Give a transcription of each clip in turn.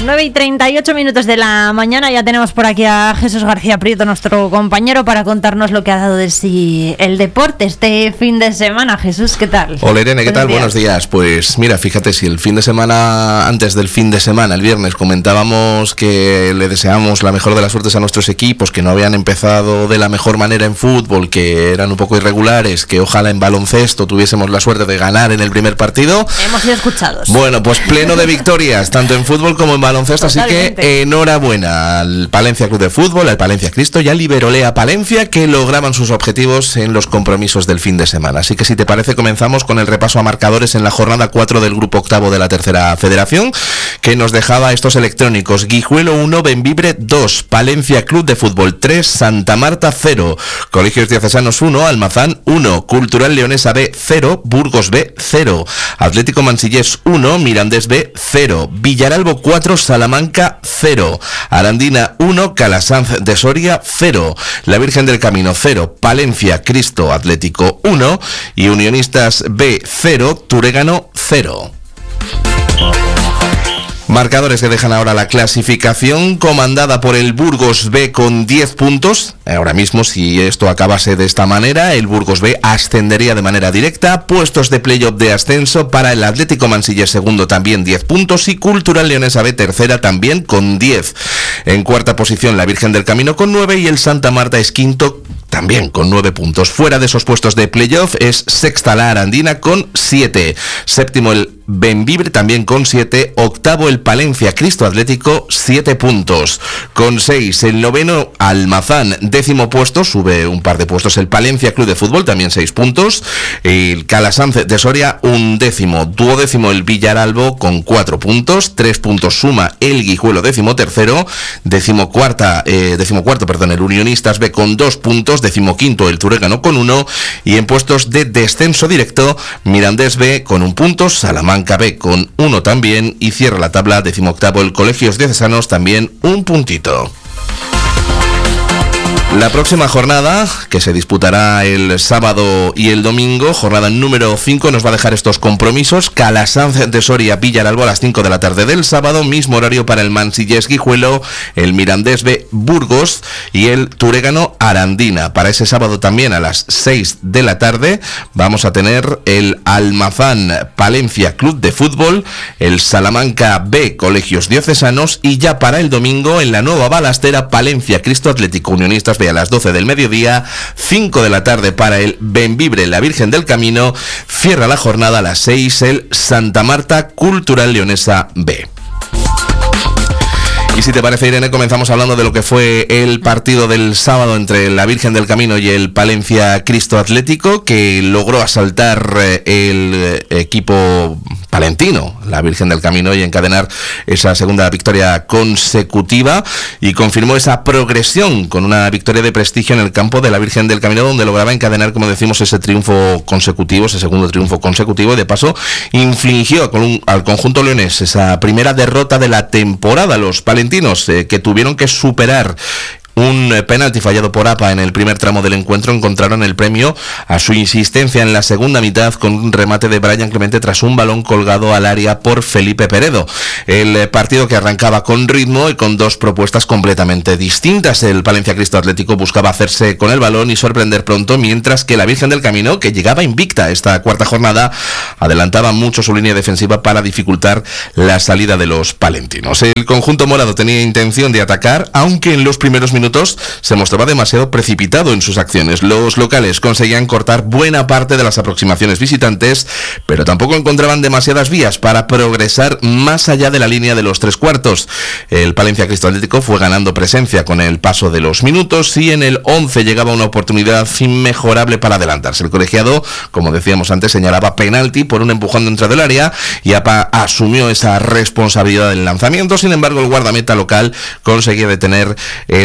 9:38 de la mañana, ya tenemos por aquí a Jesús García Prieto, nuestro compañero, para contarnos lo que ha dado de sí el deporte este fin de semana. Jesús, ¿qué tal? Hola Irene, ¿qué tal? Buenos días. Pues mira, fíjate, si el fin de semana, antes del fin de semana, el viernes, comentábamos que le deseamos la mejor de las suertes a nuestros equipos, que no habían empezado de la mejor manera en fútbol, que eran un poco irregulares, que ojalá en baloncesto tuviésemos la suerte de ganar en el primer partido. Hemos sido escuchados. Bueno, pues pleno de victorias, tanto en fútbol como en baloncesto, totalmente. Así que enhorabuena al Palencia Club de Fútbol, al Palencia Cristo y al Iberolea Palencia, que lograban sus objetivos en los compromisos del fin de semana. Así que si te parece, comenzamos con el repaso a marcadores en la jornada 4 del grupo octavo de la tercera federación, que nos dejaba estos electrónicos: Guijuelo 1, Bembibre 2, Palencia Club de Fútbol 3, Santa Marta 0, Colegios Diocesanos 1, Almazán 1, Cultural Leonesa B 0, Burgos B 0, Atlético Mansillés 1, Mirandés B 0, Villaralbo 4, Salamanca 0, Arandina 1, Calasanz de Soria 0, La Virgen del Camino 0, Palencia Cristo Atlético 1 y Unionistas B 0, Turégano 0. Marcadores que dejan ahora la clasificación, comandada por el Burgos B con 10 puntos. Ahora mismo, si esto acabase de esta manera, el Burgos B ascendería de manera directa. Puestos de playoff de ascenso para el Atlético Mansillés segundo, también 10 puntos, y Cultural Leonesa B tercera también con 10. En cuarta posición la Virgen del Camino con 9 y el Santa Marta es quinto también con 9 puntos. Fuera de esos puestos de playoff es sexta la Arandina con 7. Séptimo el Bembibre también con 7. Octavo el Palencia Cristo Atlético, 7 puntos. Con 6 el noveno Almazán, décimo puesto, sube un par de puestos el Palencia Club de Fútbol, también 6 puntos. El Calasanz de Soria, un décimo. Duodécimo el Villaralbo con 4 puntos. 3 puntos suma el Guijuelo, décimo tercero. Décimo cuarto, el Unionistas B con 2 puntos. Decimoquinto el Turégano con 1, y en puestos de descenso directo Mirandés B con 1 punto, Salamanca B con 1 también, y cierra la tabla decimoctavo el Colegios Diocesanos, también 1 puntito. La próxima jornada, que se disputará el sábado y el domingo, jornada número 5, nos va a dejar estos compromisos: Calasanz de Soria, Villaralbo a las 5 de la tarde del sábado, mismo horario para el Mansillés Guijuelo, el Mirandés B Burgos y el Turégano Arandina. Para ese sábado también a las 6 de la tarde vamos a tener el Almazán Palencia Club de Fútbol, el Salamanca B Colegios Diocesanos, y ya para el domingo en la Nueva Balastera Palencia Cristo Atlético Unionistas B a las 12 del mediodía, 5 de la tarde para el Bembibre La Virgen del Camino. Cierra la jornada a las 6 el Santa Marta Cultural Leonesa B. Y si te parece, Irene, comenzamos hablando de lo que fue el partido del sábado entre la Virgen del Camino y el Palencia Cristo Atlético, que logró asaltar el equipo palentino, la Virgen del Camino, y encadenar esa segunda victoria consecutiva, y confirmó esa progresión con una victoria de prestigio en el campo de la Virgen del Camino, donde lograba encadenar, como decimos, ese triunfo consecutivo, ese segundo triunfo consecutivo, y de paso infligió al conjunto leonés esa primera derrota de la temporada. Los palentinos que tuvieron que superar un penalti fallado por APA en el primer tramo del encuentro encontraron el premio a su insistencia en la segunda mitad, con un remate de Brian Clemente tras un balón colgado al área por Felipe Peredo. El partido que arrancaba con ritmo y con dos propuestas completamente distintas. El Palencia Cristo Atlético buscaba hacerse con el balón y sorprender pronto, mientras que la Virgen del Camino, que llegaba invicta esta cuarta jornada, adelantaba mucho su línea defensiva para dificultar la salida de los palentinos. El conjunto morado tenía intención de atacar, aunque en los primeros minutos se mostraba demasiado precipitado en sus acciones. Los locales conseguían cortar buena parte de las aproximaciones visitantes, pero tampoco encontraban demasiadas vías para progresar más allá de la línea de los 3/4. El Palencia Cristo Atlético fue ganando presencia con el paso de los minutos, y en el 11 llegaba una oportunidad inmejorable para adelantarse. El colegiado, como decíamos antes, señalaba penalti por un empujón dentro del área, y APA asumió esa responsabilidad del lanzamiento. Sin embargo, el guardameta local conseguía detener el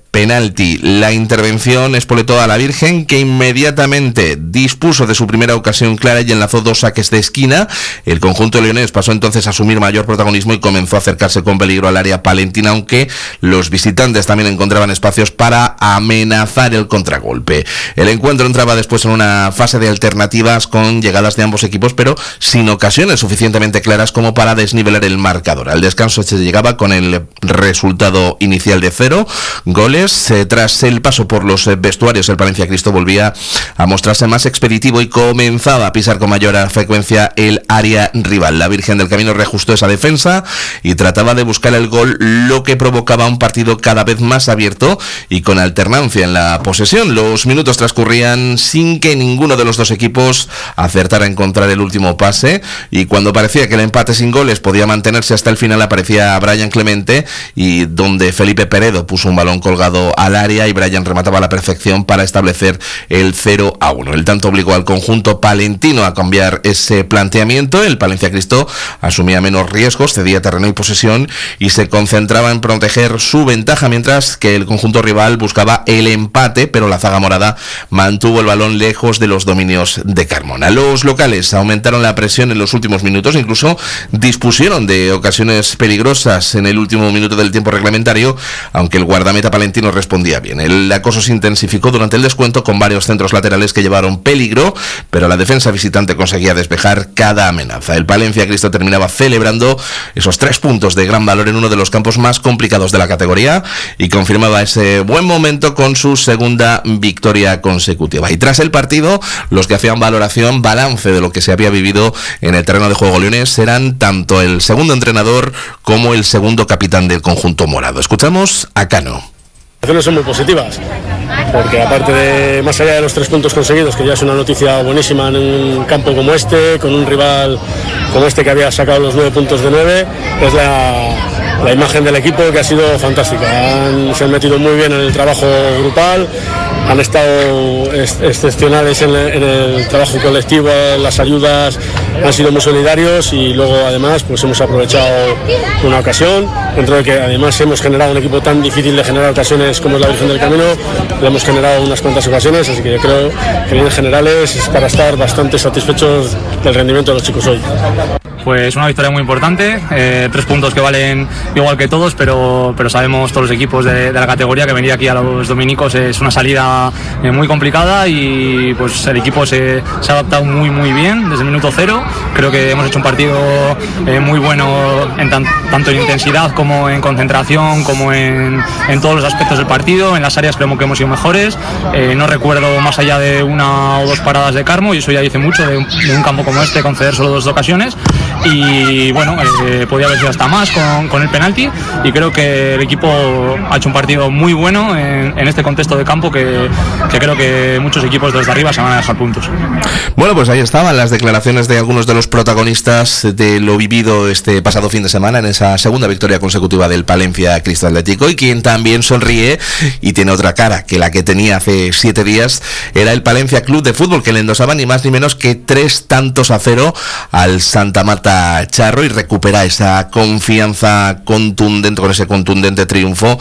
penalti. La intervención espoletó a la Virgen, que inmediatamente dispuso de su primera ocasión clara y enlazó 2 saques de esquina. El conjunto leonés pasó entonces a asumir mayor protagonismo y comenzó a acercarse con peligro al área palentina, aunque los visitantes también encontraban espacios para amenazar el contragolpe. El encuentro entraba después en una fase de alternativas con llegadas de ambos equipos, pero sin ocasiones suficientemente claras como para desnivelar el marcador. Al descanso se llegaba con el resultado inicial de 0 goles. Tras el paso por los vestuarios, el Palencia Cristo volvía a mostrarse más expeditivo y comenzaba a pisar con mayor frecuencia el área rival. La Virgen del Camino reajustó esa defensa y trataba de buscar el gol, lo que provocaba un partido cada vez más abierto y con alternancia en la posesión. Los minutos transcurrían sin que ninguno de los dos equipos acertara a encontrar el último pase, y cuando parecía que el empate sin goles podía mantenerse hasta el final, aparecía Brian Clemente, y donde Felipe Peredo puso un balón colgado al área y Brian remataba a la perfección para establecer el 0-1. El tanto obligó al conjunto palentino a cambiar ese planteamiento. El Palencia Cristo asumía menos riesgos, cedía terreno y posesión y se concentraba en proteger su ventaja, mientras que el conjunto rival buscaba el empate, pero la zaga morada mantuvo el balón lejos de los dominios de Carmona. Los locales aumentaron la presión en los últimos minutos, incluso dispusieron de ocasiones peligrosas en el último minuto del tiempo reglamentario, aunque el guardameta palentino respondía bien. El acoso se intensificó durante el descuento con varios centros laterales que llevaron peligro, pero la defensa visitante conseguía despejar cada amenaza. El Palencia Cristo terminaba celebrando esos 3 puntos de gran valor en uno de los campos más complicados de la categoría y confirmaba ese buen momento con su segunda victoria consecutiva. Y tras el partido, los que hacían balance de lo que se había vivido en el terreno de juego leonés eran tanto el segundo entrenador como el segundo capitán del conjunto morado. Escuchamos a Cano. Las acciones son muy positivas, porque aparte de, más allá de los 3 puntos conseguidos, que ya es una noticia buenísima en un campo como este, con un rival como este que había sacado los 9 puntos de 9, es la imagen del equipo, que ha sido fantástica. Se han metido muy bien en el trabajo grupal, han estado excepcionales en el trabajo colectivo, las ayudas han sido muy solidarios, y luego además pues hemos aprovechado una ocasión, dentro de que además hemos generado un equipo tan difícil de generar ocasiones como es la Virgen del Camino. Le hemos generado unas cuantas ocasiones, así que yo creo que en generales es para estar bastante satisfechos del rendimiento de los chicos hoy. Pues una victoria muy importante, 3 puntos que valen igual que todos, pero sabemos todos los equipos de la categoría que venir aquí a los dominicos es una salida muy complicada, y pues el equipo se ha adaptado muy bien desde el minuto 0. Creo que hemos hecho un partido muy bueno tanto en intensidad como en concentración, como en todos los aspectos del partido. En las áreas creo que hemos sido mejores. No recuerdo más allá de 1 o 2 paradas de Carmo, y eso ya dice mucho de un campo como este, conceder solo 2 ocasiones. Y bueno, podía haber sido hasta más con el penalti, y creo que el equipo ha hecho un partido muy bueno en este contexto de campo que creo que muchos equipos desde arriba se van a dejar puntos. Bueno, pues ahí estaban las declaraciones de algunos de los protagonistas de lo vivido este pasado fin de semana en esa segunda victoria consecutiva del Palencia Cristo Atlético, y quien también sonríe y tiene otra cara que la que tenía hace 7 días era el Palencia Club de Fútbol, que le endosaba ni más ni menos que 3-0 al Santa Marta Charro, y recupera esa confianza contundente con ese contundente triunfo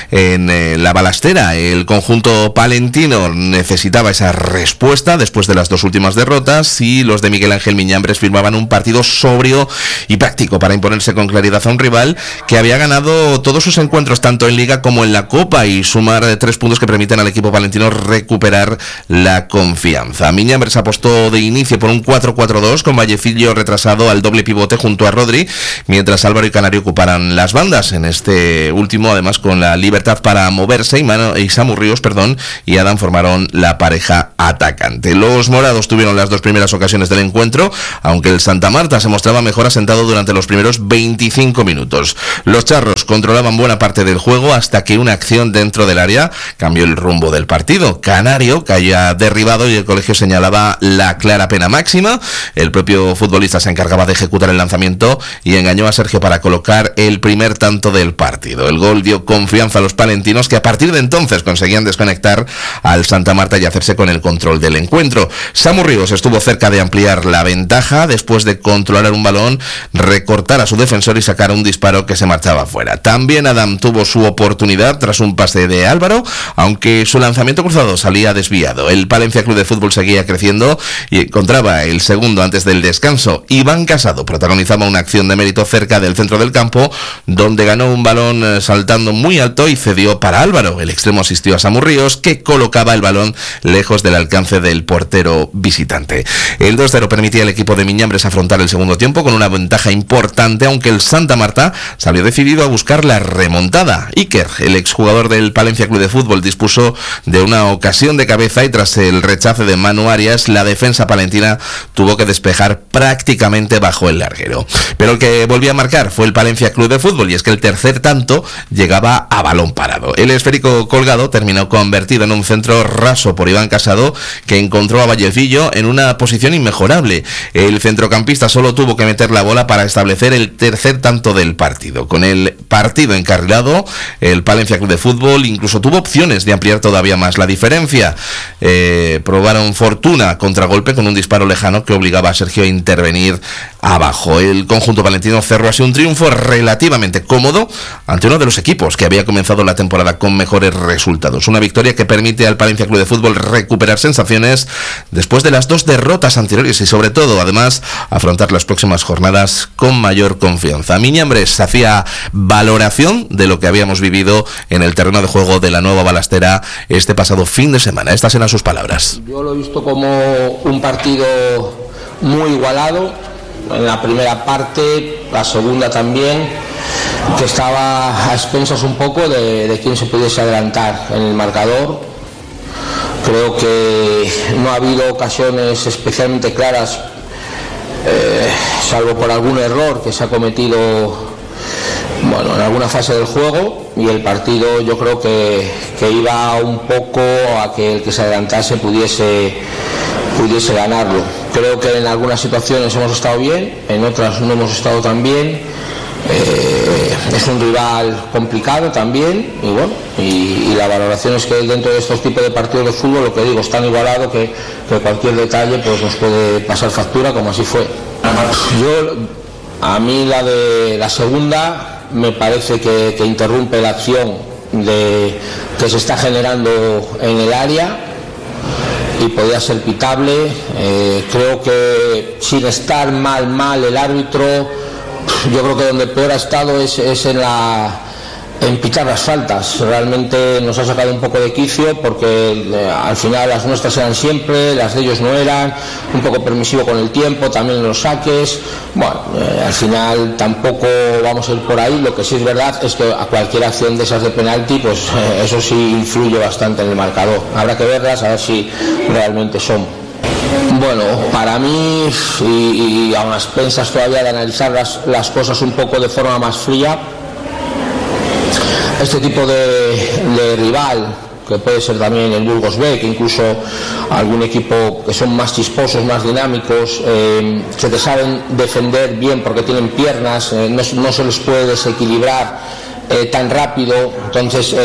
en la balastera. El conjunto palentino necesitaba esa respuesta después de las 2 últimas derrotas, y los de Miguel Ángel Miñambres firmaban un partido sobrio y práctico para imponerse con claridad a un rival que había ganado todos sus encuentros tanto en Liga como en la Copa, y sumar 3 puntos que permiten al equipo palentino recuperar la confianza. Miñambres apostó de inicio por un 4-4-2 con Vallecillo retrasado al doble pivote junto a Rodri, mientras Álvaro y Canario ocuparan las bandas, en este último además con la libertad para moverse, y Samu Ríos y Adam formaron la pareja atacante. Los morados tuvieron las 2 primeras ocasiones del encuentro, aunque el Santa Marta se mostraba mejor asentado durante los primeros 25 minutos. Los charros controlaban buena parte del juego hasta que una acción dentro del área cambió el rumbo del partido. Canario caía derribado y el colegio señalaba la clara pena máxima. El propio futbolista se encargaba de ejecutar el lanzamiento y engañó a Sergio para colocar el primer tanto del partido. El gol dio confianza a los palentinos, que a partir de entonces conseguían desconectar al Santa Marta y hacerse con el control del encuentro. Samu Ríos estuvo cerca de ampliar la ventaja después de controlar un balón, recortar a su defensor y sacar un disparo que se marchaba fuera. También Adam tuvo su oportunidad tras un pase de Álvaro, aunque su lanzamiento cruzado salía desviado. El Palencia Club de Fútbol seguía creciendo y encontraba el segundo antes del descanso. Iván Casado protagonizaba una acción de mérito cerca del centro del campo, donde ganó un balón saltando muy alto y cedió para Álvaro. El extremo asistió a Samu Ríos, que colocaba el balón lejos del alcance del portero visitante. El 2-0 permitía al equipo de Miñambres afrontar el segundo tiempo con una ventaja importante, aunque el Santa Marta salió decidido a buscar la remontada. Iker, el exjugador del Palencia Club de Fútbol, dispuso de una ocasión de cabeza y tras el rechace de Manu Arias, la defensa palentina tuvo que despejar prácticamente bajo el larguero. Pero el que volvía a marcar fue el Palencia Club de Fútbol, y es que el tercer tanto llegaba a balón parado. El esférico colgado terminó convertido en un centro raso por Iván Casado, que encontró a Vallecillo en una posición inmejorable. El centrocampista solo tuvo que meter la bola para establecer el tercer tanto del partido. Con el partido encarrilado, el Palencia Club de Fútbol incluso tuvo opciones de ampliar todavía más la diferencia. Probaron fortuna contragolpe con un disparo lejano que obligaba a Sergio a intervenir abajo. El conjunto palentino cerró así un triunfo relativamente cómodo ante uno de los equipos que había comenzado la temporada con mejores resultados. Una victoria que permite al Palencia Club de Fútbol recuperar sensaciones después de las 2 derrotas anteriores y sobre todo, además, afrontar las próximas jornadas con mayor confianza. Miñambres hacía valoración de lo que habíamos vivido en el terreno de juego de la Nueva Balastera este pasado fin de semana. Estas eran sus palabras. Yo lo he visto como un partido muy igualado. En la primera parte, la segunda también, que estaba a expensas un poco de quién se pudiese adelantar en el marcador. Creo que no ha habido ocasiones especialmente claras, salvo por algún error que se ha cometido en alguna fase del juego, y el partido yo creo que iba un poco a que el que se adelantase pudiese ganarlo. Creo que en algunas situaciones hemos estado bien, en otras no hemos estado tan bien. Es un rival complicado también, y la valoración es que dentro de estos tipos de partidos de fútbol, lo que digo, es tan igualado que cualquier detalle pues nos puede pasar factura, como así fue. A mí la segunda me parece que interrumpe la acción que se está generando en el área y podía ser pitable. Creo que sin estar mal el árbitro, yo creo que donde peor ha estado es en pitar las faltas. Realmente nos ha sacado un poco de quicio, porque al final las nuestras eran siempre, las de ellos no eran, un poco permisivo con el tiempo, también en los saques. Al final tampoco vamos a ir por ahí. Lo que sí es verdad es que a cualquier acción de esas de penalti, pues eso sí influye bastante en el marcador. Habrá que verlas, a ver si realmente son. Para mí, y a unas expensas todavía de analizar las cosas un poco de forma más fría, este tipo de rival, que puede ser también el Burgos B, que incluso algún equipo que son más chisposos, más dinámicos, que te saben defender bien porque tienen piernas, no se les puede desequilibrar tan rápido, entonces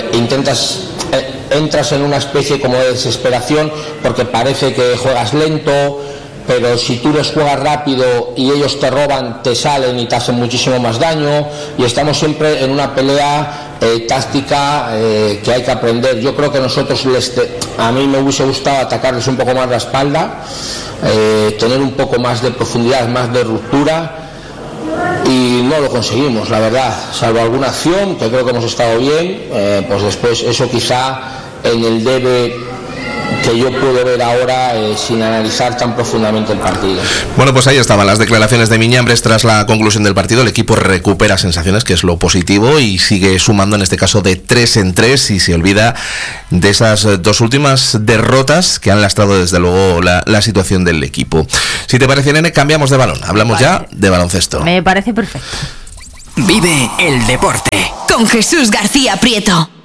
entras en una especie como de desesperación, porque parece que juegas lento, pero si tú les juegas rápido y ellos te roban, te salen y te hacen muchísimo más daño, y estamos siempre en una pelea táctica que hay que aprender. Yo creo que nosotros, a mí me hubiese gustado atacarles un poco más la espalda, tener un poco más de profundidad, más de ruptura, y no lo conseguimos, la verdad, salvo alguna acción que creo que hemos estado bien. Pues después eso quizá en el debe que yo puedo ver ahora sin analizar tan profundamente el partido. Pues ahí estaban las declaraciones de Miñambres tras la conclusión del partido. El equipo recupera sensaciones, que es lo positivo, y sigue sumando en este caso de 3 en 3, y se olvida de esas 2 últimas derrotas que han lastrado desde luego la situación del equipo. Si te parece, Nene, cambiamos de balón, hablamos ya de baloncesto. Me parece perfecto. Vive el deporte con Jesús García Prieto.